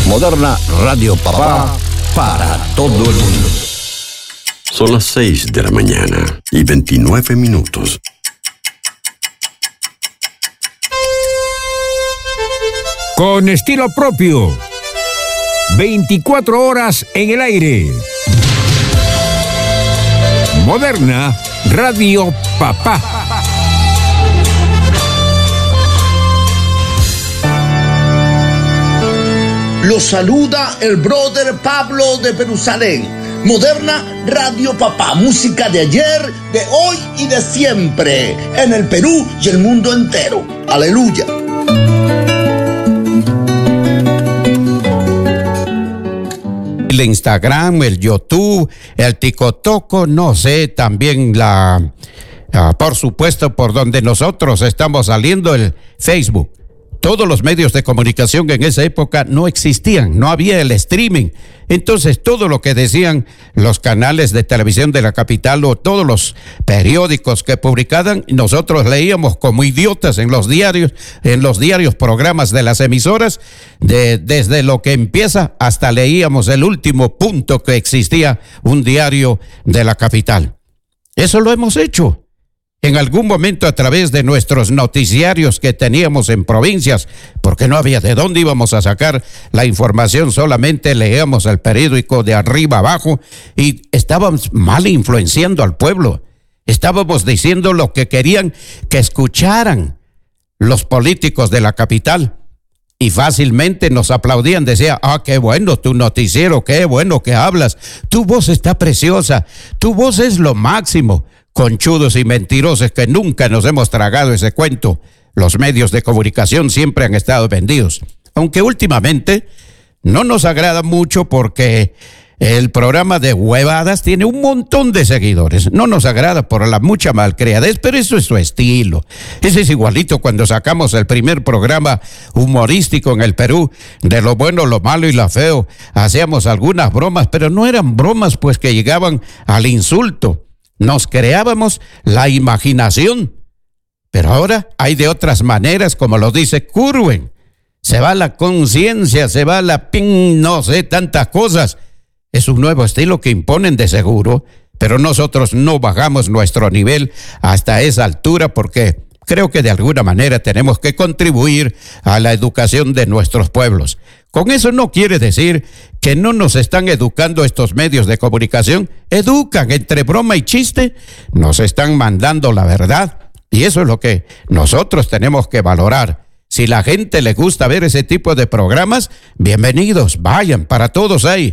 Moderna Radio Papá para todo el mundo. Son las 6 de la mañana y 29 minutos. Con estilo propio. 24 horas en el aire. Moderna Radio Papá. Los saluda el brother Pablo de Jerusalén. Moderna Radio Papá, música de ayer, de hoy y de siempre, en el Perú y el mundo entero. Aleluya. El Instagram, el YouTube, el TikTok, no sé, también por supuesto, por donde nosotros estamos saliendo, el Facebook. Todos los medios de comunicación en esa época no existían, no había el streaming. Entonces, todo lo que decían los canales de televisión de la capital o todos los periódicos que publicaban, nosotros leíamos como idiotas en los diarios programas de las emisoras, desde lo que empieza hasta leíamos el último punto que existía, un diario de la capital. Eso lo hemos hecho. En algún momento a través de nuestros noticiarios que teníamos en provincias, porque no había de dónde íbamos a sacar la información, solamente leíamos el periódico de arriba abajo y estábamos mal influenciando al pueblo. Estábamos diciendo lo que querían que escucharan los políticos de la capital y fácilmente nos aplaudían, decía, qué bueno tu noticiero, qué bueno que hablas, tu voz está preciosa, tu voz es lo máximo. Conchudos y mentirosos que nunca nos hemos tragado ese cuento. Los medios de comunicación siempre han estado vendidos. Aunque últimamente no nos agrada mucho porque el programa de huevadas tiene un montón de seguidores. No nos agrada por la mucha malcriadez, pero eso es su estilo. Ese es igualito cuando sacamos el primer programa humorístico en el Perú, de lo bueno, lo malo y lo feo. Hacíamos algunas bromas, pero no eran bromas pues que llegaban al insulto. Nos creábamos la imaginación, pero ahora hay de otras maneras, como lo dice Curwen. Se va la conciencia, se va la no sé, tantas cosas. Es un nuevo estilo que imponen de seguro, pero nosotros no bajamos nuestro nivel hasta esa altura porque creo que de alguna manera tenemos que contribuir a la educación de nuestros pueblos. Con eso no quiere decir que no nos están educando estos medios de comunicación. Educan entre broma y chiste, nos están mandando la verdad y eso es lo que nosotros tenemos que valorar. Si la gente le gusta ver ese tipo de programas, bienvenidos, vayan, para todos hay.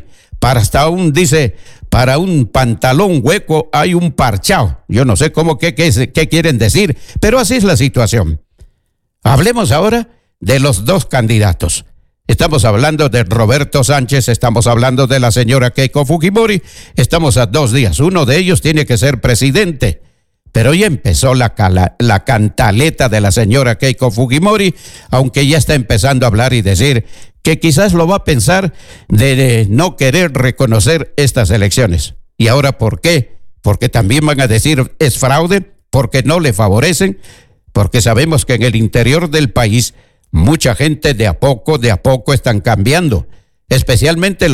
Para un pantalón hueco hay un parchao. Yo no sé qué quieren decir, pero así es la situación. Hablemos ahora de los dos candidatos. Estamos hablando de Roberto Sánchez, estamos hablando de la señora Keiko Fujimori, estamos a 2 días. Uno de ellos tiene que ser presidente. Pero ya empezó la cantaleta de la señora Keiko Fujimori, aunque ya está empezando a hablar y decir que quizás lo va a pensar de no querer reconocer estas elecciones. ¿Y ahora por qué? Porque también van a decir es fraude, porque no le favorecen, porque sabemos que en el interior del país mucha gente de a poco están cambiando, especialmente